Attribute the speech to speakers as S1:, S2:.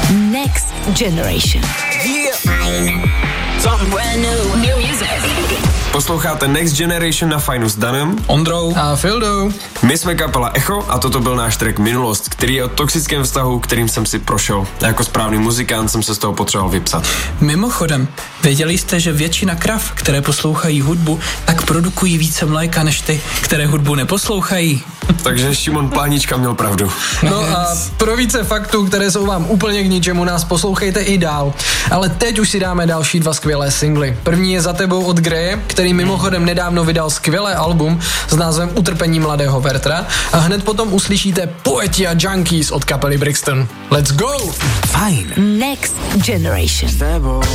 S1: Next Generation.
S2: Something brand new music.
S3: Posloucháte Next Generation na Fajnu s Danem,
S4: Ondrou a Fildou.
S3: My jsme kapela Echo a toto byl náš track Minulost, který je o toxickém vztahu, kterým jsem si prošel. A jako správný muzikant jsem se z toho potřeboval vypsat.
S4: Mimochodem, věděli jste, že většina krav, které poslouchají hudbu, tak produkují více mléka než ty, které hudbu neposlouchají?
S3: Takže Šimon Plánička měl pravdu.
S4: No a pro více faktů, které jsou vám úplně k ničemu, nás poslouchejte i dál. Ale teď už si dáme další 2 skvělé singly. První je Za tebou od Greje, který mimochodem nedávno vydal skvělé album s názvem Utrpení mladého Vertra, a hned potom uslyšíte Poeti a Junkies od kapely Brixton. Let's go!
S1: Fajn. Next Generation.